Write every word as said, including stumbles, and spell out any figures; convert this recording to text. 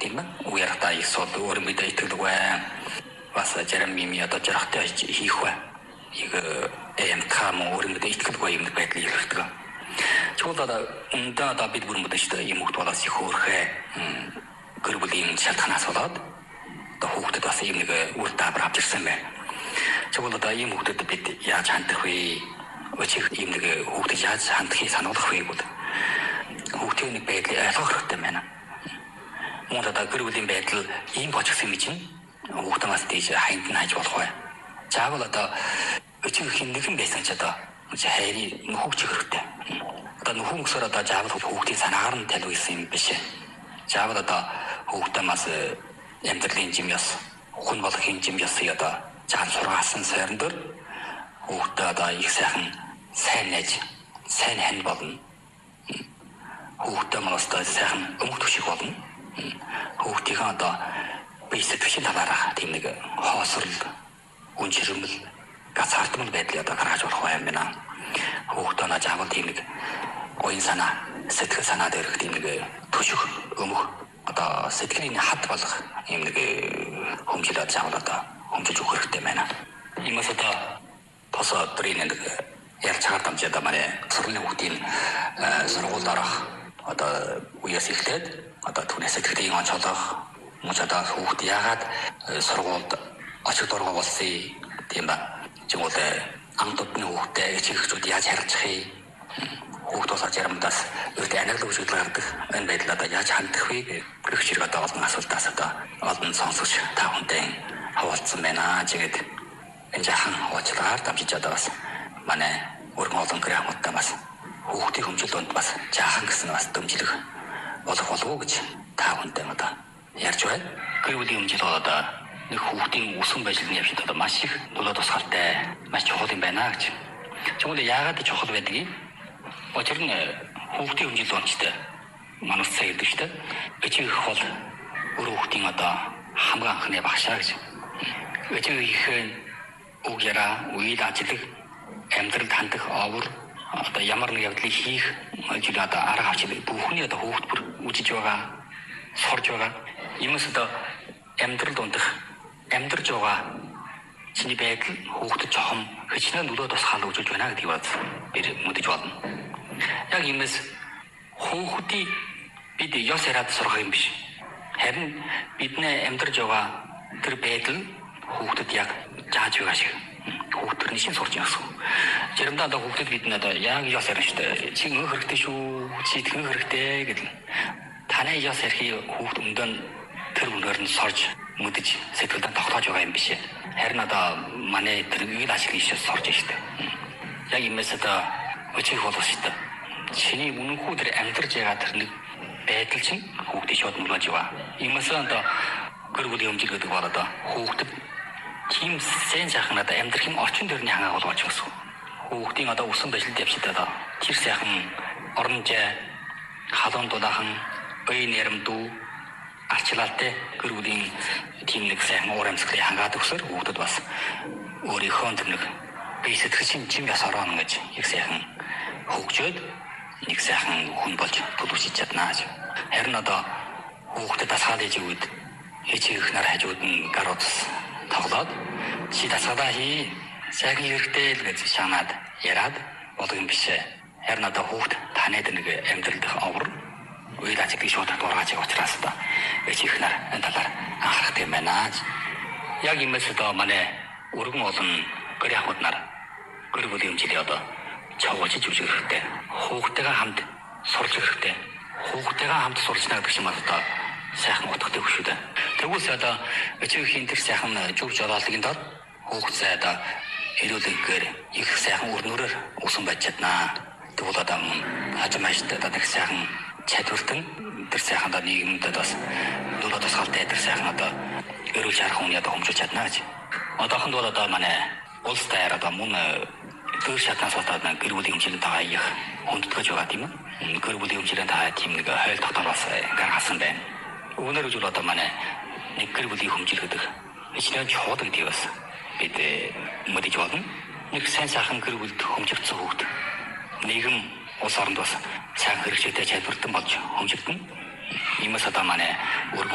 тийм уярахтаа их сод өөр мэдээ итгэдэг бай. Бас зарим юм ядаж жарахтай хийх бай. Иг эмтхам өөр мэдээ итгэдэг бай юм байдлыг илэрхдэг. Чуулгада ундаа да бид бүр мэдээ шүү дээ юм хөлт болоос их хөөрхөө гэр бүлийн шалтгаанаас болоод одоо хүүхдэд бас юм нэг үр дагавар авч ирсэн байна. Чуулгада ийм хүүхдэд бид яаж хандах вэ? Өчиг ийм нэг хүүхдэд яаж хандахыг сануулгах вэ гэвэл хүүхдийн нэг байдлыг ойлгох хэрэгтэй байна. Мөн одоо гэр бүлийн байдал ийм болж гисэн юм чинь хүүхдээс тийж хайнд нь хайж болох бай. Заавал одоо өчиг хин нэгэн байсан ч одоо хайрын нөхөж хэрэгтэй. Одоо нөхөн гэсээр одоо заавал хүүхдийн санаагаар нь талив гэсэн юм биш. Заавал одоо хүүхдээ бас амьдралын жим яс хүн болох юм жим яс одоо заавал сургаасан сайран дээр хүүхдээ одоо их сайхан сайн нэж сайн хань болно. Хүүхдээ манаас сайхан өмг төшиг болно. Хүүхдийн одоо бие сэтгэлийн талаараа тийм нэг хоосрол, үнжирэмэл, гацаартмал байдлыг одоо гаргаж болох юм байна. Хүүхдээ наа заавал тийм нэг оюун санаа, сэтгэл санаа дээр тийм нэг төшиг өмг одоо сэтгэлийн хад болох юм нэг хөнгөлөд заавал одоо хөнгөлж өгөх хэрэгтэй байна. Иймээс одоо тос өдрийн нэг ялж чагаар дамжаад манай сургуулийн хүүхдийн сургуульд орох одоо үеэс эхлээд одоо түүнээс сэтгэлийн онц олох мөн одоо хүүхд яагаад сургуульд очиж дургуй болсон тийм ба чимүүд амтдны хүүхдээ ичгчүүд яаж харьцах юм хүүхд тусаж ярамдаас өөртөө анаглал үжигдэл гардаг энэ байдлаа одоо яаж хандах вэ гэх хэрэг одоо олон асуултаас одоо олон сонсогч та бүхэнтэй хаваалцсан байна. Тэгээд энэ жахан уучлаар дамжиж одоо бас манай өргөн олон гэрэмтээ бас хүүхдийн хэмжээлөнд бас жаахан гэсэн бас дэмжлэг болох болов уу гэж та бүхэнтэй одоо ярьж байна. Гэр бүлийн хэмжээл бол одоо нэг хүүхдийн үсэн байдлын явцад одоо маш их нөлөө тусгaalтай маш чухал юм байна гэж. Тэгвэл яагаад чухал байдгийг очир нь хүүхдийн хэмжээл онцтой манус цаг ирдэг шүү дээ. Өчиг их бол өөр хүүхдийн одоо хамгийн анхны багшаа гэж. Өчиг их үг яра үйл ажиллаг амьдралд хандах овор одоо ямар нэг явдлыг хийх жил одоо арга авч бүхний одоо хүүхд бүр үжиж байгаа сурж байгаа юмс одоо амьдралд ундах амьдарч байгаа чиний байдал хүүхдэд жохом хичнээн нөлөө тусгаал үзүүлж байна гэдгийг бод бид мэдэж байна. Яг юмс хүүхдийг бид ёс яриад сурах юм биш. Харин бидний амьдарч байгаа тэр байдал хүүхдэд яг зааж байгаа шиг хүүхд төрний шин сурч яасан. Заримдаа одоо хүүхдэд бид надаа яг ёс ярина шүү дээ. Чи нөх хэрэгтэй шүү, чи тхэн хэрэгтэй гэдэг. Танай ёс ярихыг хүүхд өндөө тэр үнээр нь сорж мэдэж сэтгэлдээ тогтоож байгаа юм биш. Харин одоо манай тэр үйл ажиллагааг ишээс сорж штэ. Яг юмээс одоо өчиг болох штэ. Чиний үнэнхүү тэр амьдарч байгаа тэр нэг байдал чинь хүүхдийн шууд нөлөөж байгаа. Юмээс одоо гэр бүлийн хэмжээ гэдэг бол одоо хүүхдэд тийм сайн сайхан одоо амьдрах юм орчин төрний хангаа болгож өгсөн. Хүүхдийн одоо усан байшилд явчихад одоо тэр сайхан оронжай халуун дулаахан бие нэрмдүү арчлалтай гэр бүлийн тийм нэг сайхан уур амьсгалыг хангаад өгсөөр хүүхдэд бас өөрийнхөө тэр нэг бие сэтгэлийн чим яс орон гэж их сайхан хөгжөөд нэг сайхан хүн болж төлөвшөж чаднаа. Харин одоо хүүхдэд дасгал хийж өгöd хичээх нар хажууд нь гар утас тоглоод чи дасгалаа хий сайхан хэрэгтэй л гэж шанаад яраад болох юм биш. Харин одоо хүүхд танайд нэг амьдрал дэх овор үйл ажиллагааг шууд дургаж байгаа учраас одоо ичээх нар энэ талаар анхаарах юм байна. Яг юмээс одоо манай өргөн олон гэр ахуйд нар гэр бүлийн хэмжээ одоо чавуулж үжих хэрэгтэй. Хүүхдтэйгээ хамт сурч хэрэгтэй. Хүүхдтэйгээ хамт сурчна гэдэг чинь одоо сайхан утгатай хөшөө дээ. Тэгвэл одоо өчигхийн тэр сайхан зүг жолоолын дор хүүхд цай одоо эрүүлэггээр их сайхан өрнөрөөр усан байж чаднаа. Тэгвэл одоо хажимааштай одоо их сайхан чадвартан тэр сайхан одоо нийгэмд бас нөлөө тусгаалтай тэр сайхан одоо эрүүл харах хүний одоо хэмжиж чадна гэж. Одоохонд бол одоо манай улс таяар одоо мөн дөр шатнаас болоод гэр бүлийн хэмжээнд байгаа их хүндэтгэж байгаа тийм үү? Гэр бүлийн хэмжээнд байгаа тийм нэг хойл дотор бас гаргасан байна. Өнөр үжил одоо манай нэг гэр бүлийн хэмжээ гэдэг хичнээн чухал гэдэг бас бид мэдэж байна. Нэг сайн сайхан гэр бүлд хэмжигдсэн хүүхд нийгэм улс оронд бас сайн хэрэгжтэй чадвартан болж хэмжигдэн. Иймээс одоо манай